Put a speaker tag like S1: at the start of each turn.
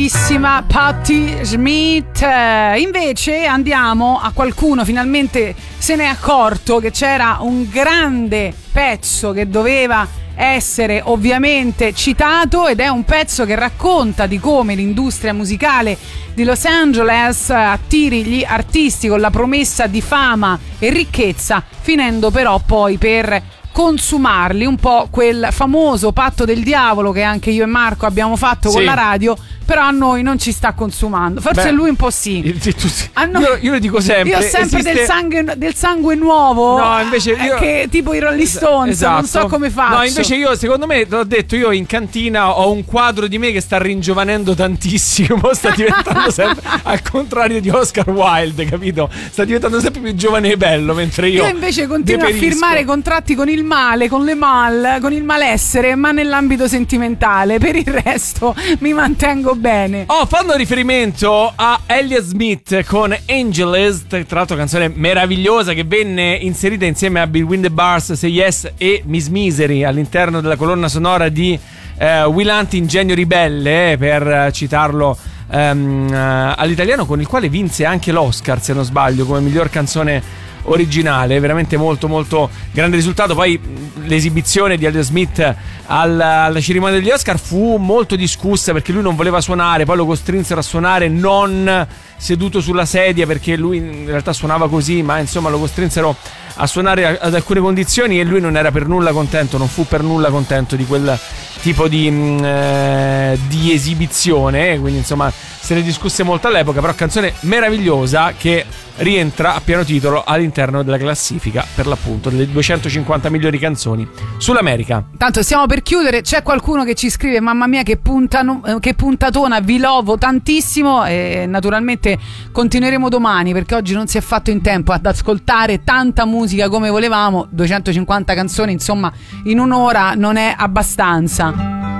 S1: bravissima Patti Smith. Invece andiamo a qualcuno finalmente se ne è accorto che c'era un grande pezzo che doveva essere ovviamente citato, ed è un pezzo che racconta di come l'industria musicale di Los Angeles attiri gli artisti con la promessa di fama e ricchezza, finendo però poi per consumarli, un po' quel famoso patto del diavolo che anche io e Marco abbiamo fatto con la radio, però a noi non ci sta consumando. Forse lui un po' sì.
S2: Io lo dico sempre.
S1: Io ho sempre del sangue nuovo.
S2: No, invece io,
S1: che tipo i Rolling Stones, esatto. Non so come faccio.
S2: No, invece io, secondo me, l'ho detto, io in cantina ho un quadro di me che sta ringiovanendo tantissimo. Sta diventando sempre al contrario di Oscar Wilde, capito? Sta diventando sempre più giovane e bello, mentre io
S1: invece continuo a firmare contratti con il male, con le mal, con il malessere, ma nell'ambito sentimentale. Per il resto mi mantengo bene.
S2: Fanno riferimento a Elliott Smith con Angeles, tra l'altro canzone meravigliosa che venne inserita insieme a Between the Bars, Say Yes e Miss Misery all'interno della colonna sonora di Will Hunting, Genio Ribelle, per citarlo all'italiano, con il quale vinse anche l'Oscar, se non sbaglio, come miglior canzone originale. Veramente molto molto grande risultato. Poi l'esibizione di Elliott Smith alla cerimonia degli Oscar fu molto discussa perché lui non voleva suonare, poi lo costrinsero a suonare non seduto sulla sedia, perché lui in realtà suonava così, ma insomma lo costrinsero a suonare ad alcune condizioni e lui non era per nulla contento, non fu per nulla contento di quel tipo di esibizione, quindi insomma se ne discusse molto all'epoca. Però canzone meravigliosa che rientra a pieno titolo all'interno della classifica, per l'appunto, delle 250 migliori canzoni sull'America.
S1: Tanto stiamo per chiudere, c'è qualcuno che ci scrive: mamma mia che puntatona, vi lovo tantissimo, e naturalmente continueremo domani perché oggi non si è fatto in tempo ad ascoltare tanta musica come volevamo. 250 canzoni, insomma, in un'ora non è abbastanza.